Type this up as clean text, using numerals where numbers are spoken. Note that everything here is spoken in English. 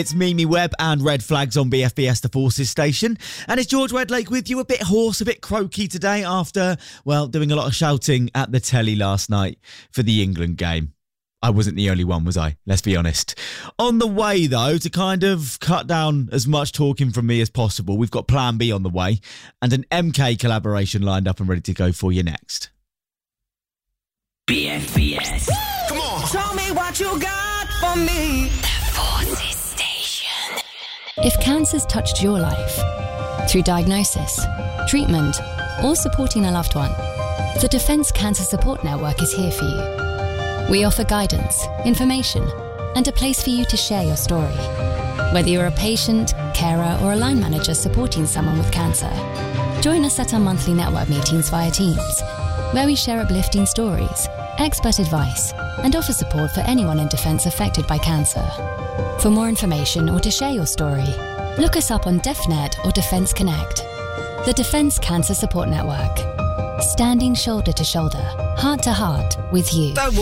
It's Mimi Webb and Red Flags on BFBS, the Forces station. And it's George Redlake with you, a bit hoarse, a bit croaky today after, well, doing a lot of shouting at the telly last night for the England game. I wasn't the only one, was I? Let's be honest. On the way, though, to kind of cut down as much talking from me as possible, we've got Plan B on the way and an MK collaboration lined up and ready to go for you next. BFBS. Come on. Show me what you got for me. The Forces station. If cancer's touched your life, through diagnosis, treatment, or supporting a loved one, the Defence Cancer Support Network is here for you. We offer guidance, information, and a place for you to share your story. Whether you're a patient, carer, or a line manager supporting someone with cancer, join us at our monthly network meetings via Teams, where we share uplifting stories, expert advice, and offer support for anyone in Defence affected by cancer. For more information or to share your story, look us up on DefNet or Defence Connect. The Defence Cancer Support Network. Standing shoulder to shoulder, heart to heart with you.